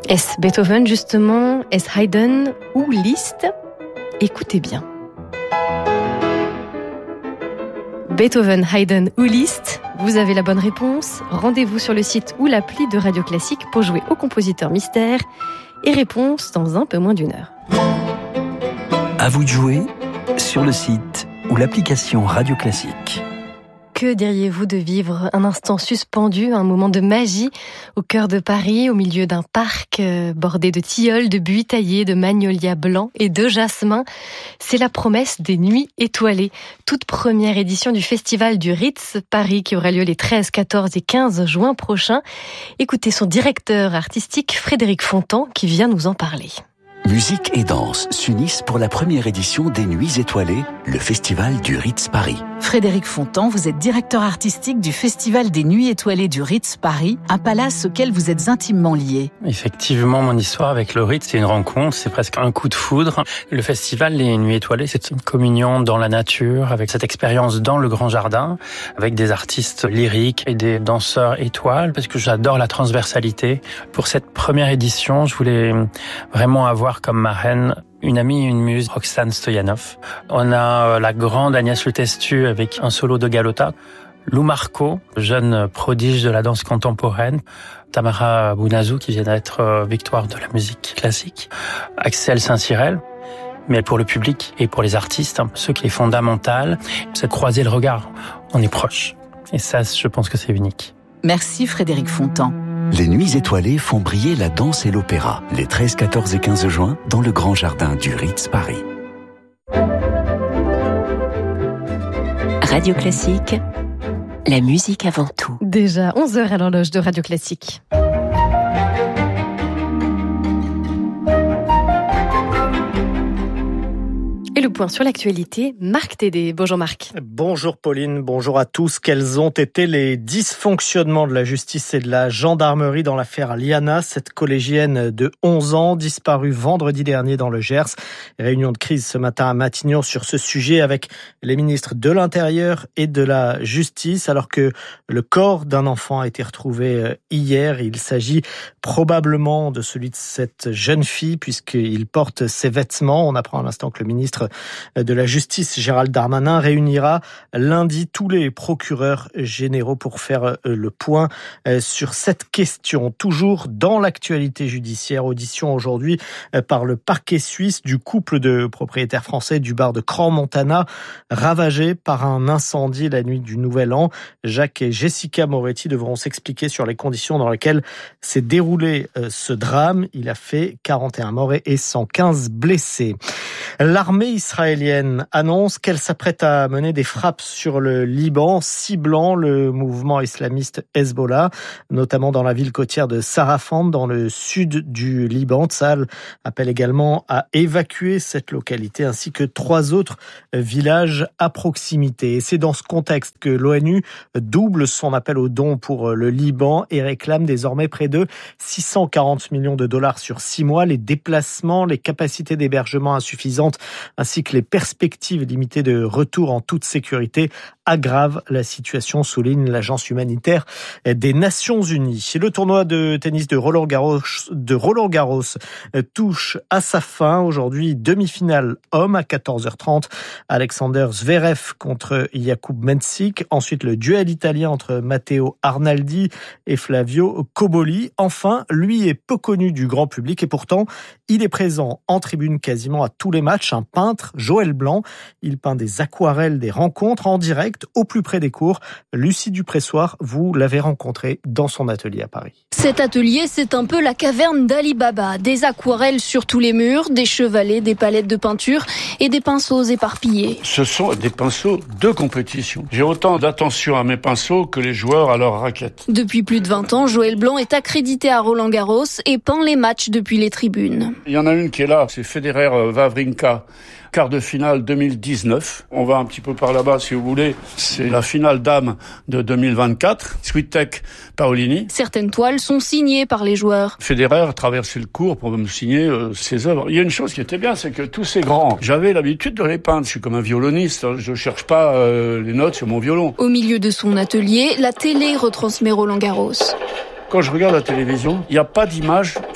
Est-ce Beethoven justement? Est-ce Haydn ou Liszt? Écoutez bien. Beethoven, Haydn ou Liszt? Vous avez la bonne réponse. Rendez-vous sur le site ou l'appli de Radio Classique pour jouer au compositeur mystère. Et réponse dans un peu moins d'une heure. À vous de jouer sur le site ou l'application Radio Classique. Que diriez-vous de vivre un instant suspendu, un moment de magie au cœur de Paris, au milieu d'un parc bordé de tilleuls, de buis taillés, de magnolias blancs et de jasmins? C'est la promesse des Nuits étoilées, toute première édition du festival du Ritz Paris qui aura lieu les 13, 14 et 15 juin prochains. Écoutez son directeur artistique Frédéric Fontan qui vient nous en parler. Musique et danse s'unissent pour la première édition des Nuits étoilées, le festival du Ritz Paris. Frédéric Fontan, vous êtes directeur artistique du Festival des Nuits étoilées du Ritz Paris, un palace auquel vous êtes intimement lié. Effectivement, mon histoire avec le Ritz, c'est une rencontre, c'est presque un coup de foudre. Le festival des Nuits étoilées, c'est une communion dans la nature, avec cette expérience dans le grand jardin, avec des artistes lyriques et des danseurs étoiles, parce que j'adore la transversalité. Pour cette première édition, je voulais vraiment avoir comme marraine une amie et une muse, Roxane Stoyanov. On a la grande Agnès Le Testu avec un solo de Galota. Lou Marco, jeune prodige de la danse contemporaine. Tamara Bounazou, qui vient d'être victoire de la musique classique. Axel Saint-Cyrel. Mais pour le public et pour les artistes, ce qui est fondamental, c'est de croiser le regard. On est proche. Et ça, je pense que c'est unique. Merci Frédéric Fontan. Les Nuits étoilées font briller la danse et l'opéra, les 13, 14 et 15 juin, dans le grand jardin du Ritz Paris. Radio Classique, la musique avant tout. Déjà 11h à l'horloge de Radio Classique. Et le point sur l'actualité, Marc Tédé. Bonjour Marc. Bonjour Pauline, bonjour à tous. Quels ont été les dysfonctionnements de la justice et de la gendarmerie dans l'affaire Liana, cette collégienne de 11 ans disparue vendredi dernier dans le Gers? Réunion de crise ce matin à Matignon sur ce sujet avec les ministres de l'Intérieur et de la Justice, alors que le corps d'un enfant a été retrouvé hier. Il s'agit probablement de celui de cette jeune fille puisqu'il porte ses vêtements. On apprend à l'instant que le ministre de la Justice, Gérald Darmanin, réunira lundi tous les procureurs généraux pour faire le point sur cette question. Toujours dans l'actualité judiciaire, audition aujourd'hui par le parquet suisse du couple de propriétaires français du bar de Crans-Montana, ravagé par un incendie la nuit du Nouvel An. Jacques et Jessica Moretti devront s'expliquer sur les conditions dans lesquelles s'est déroulé ce drame. Il a fait 41 morts et 115 blessés. L'armée israélienne annonce qu'elle s'apprête à mener des frappes sur le Liban, ciblant le mouvement islamiste Hezbollah, notamment dans la ville côtière de Sarafan, dans le sud du Liban. Tzahal appelle également à évacuer cette localité ainsi que 3 autres villages à proximité. Et c'est dans ce contexte que l'ONU double son appel aux dons pour le Liban et réclame désormais près de 640 millions de dollars sur 6 mois. Les déplacements, les capacités d'hébergement insuffisantes ainsi que les perspectives limitées de retour en toute sécurité aggravent la situation, souligne l'agence humanitaire des Nations Unies. Le tournoi de tennis de Roland-Garros touche à sa fin. Aujourd'hui, demi-finale homme à 14h30. Alexander Zverev contre Jakub Mensik. Ensuite, le duel italien entre Matteo Arnaldi et Flavio Cobolli. Enfin, lui est peu connu du grand public et pourtant, il est présent en tribune quasiment à tous les matchs. Un peintre, Joël Blanc. Il peint des aquarelles des rencontres en direct au plus près des cours. Lucie Dupressoir, vous l'avez rencontré dans son atelier à Paris. Cet atelier, c'est un peu la caverne d'Ali Baba. Des aquarelles sur tous les murs, des chevalets, des palettes de peinture et des pinceaux éparpillés. Ce sont des pinceaux de compétition. J'ai autant d'attention à mes pinceaux que les joueurs à leur raquette. Depuis plus de 20 ans, Joël Blanc est accrédité à Roland-Garros et peint les matchs depuis les tribunes. Il y en a une qui est là, c'est Federer-Wawrinka. Quart de finale 2019. On va un petit peu par là-bas si vous voulez. C'est la finale dames de 2024. Swiatek, Paolini. Certaines toiles sont signées par les joueurs. Federer a traversé le cours pour me signer ses œuvres. Il y a une chose qui était bien, c'est que tous ces grands, j'avais l'habitude de les peindre. Je suis comme un violoniste. Je cherche pas les notes sur mon violon. Au milieu de son atelier, la télé retransmet Roland-Garros. Quand je regarde la télévision, il n'y a pas d'image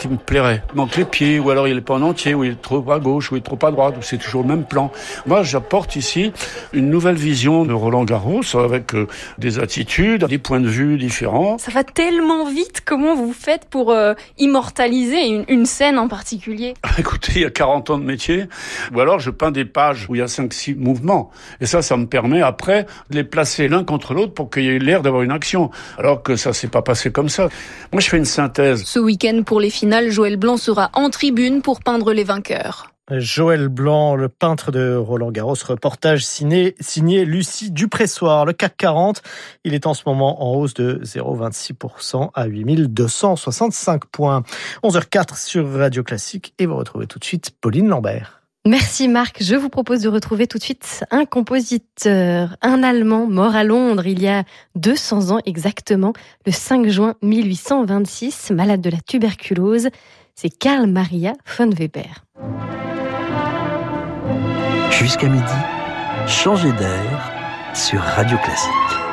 qui me plairait. Il manque les pieds, ou alors il est pas en entier, ou il est trop à gauche, ou il est trop à droite, ou c'est toujours le même plan. Moi, j'apporte ici une nouvelle vision de Roland-Garros avec des attitudes, des points de vue différents. Ça va tellement vite. Comment vous faites pour immortaliser une scène en particulier? Écoutez, il y a 40 ans de métier, ou alors je peins des pages où il y a 5-6 mouvements. Et ça me permet après de les placer l'un contre l'autre pour qu'il y ait l'air d'avoir une action. Alors que ça s'est pas passé comme ça. Moi, je fais une synthèse. Ce week-end, pour les finales, Joël Blanc sera en tribune pour peindre les vainqueurs. Joël Blanc, le peintre de Roland-Garros, reportage signé Lucie Dupressoir. Le CAC 40, il est en ce moment en hausse de 0,26% à 8265 points. 11h04 sur Radio Classique et vous retrouvez tout de suite Pauline Lambert. Merci Marc. Je vous propose de retrouver tout de suite un compositeur, un Allemand mort à Londres il y a 200 ans exactement, le 5 juin 1826, malade de la tuberculose. C'est Karl Maria von Weber. Jusqu'à midi, changez d'air sur Radio Classique.